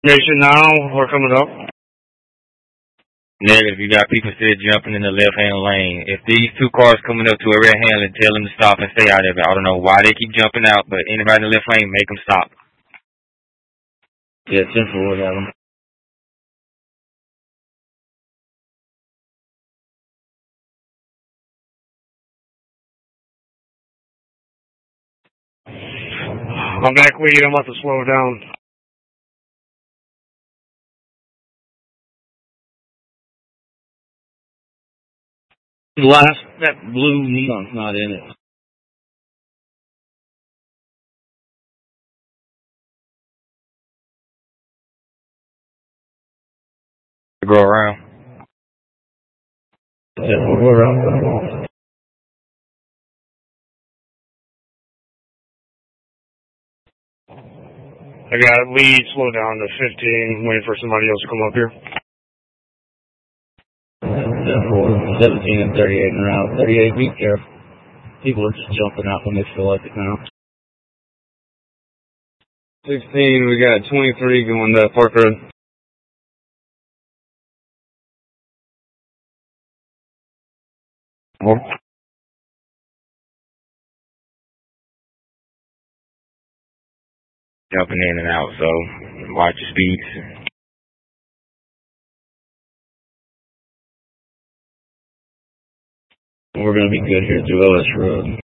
Nation now, we're coming up. Negative, you got people still jumping in the left-hand lane. If these two cars coming up to a red hand, tell them to stop and stay out of it. I don't know why they keep jumping out, but anybody in the left lane, make them stop. Yeah, 10-4 got them. I'm back lead, I'm about to slow down. That blue neon's not in it. Go around. Yeah, we're out. I got lead, slow down to 15, waiting for somebody else to come up here. 17 and 38 and around. 38, be careful. People are just jumping out when they feel like it now. 16, we got 23 going to Park Road. Jumping in and out, so watch your speeds. We're going to be good here through OS Road.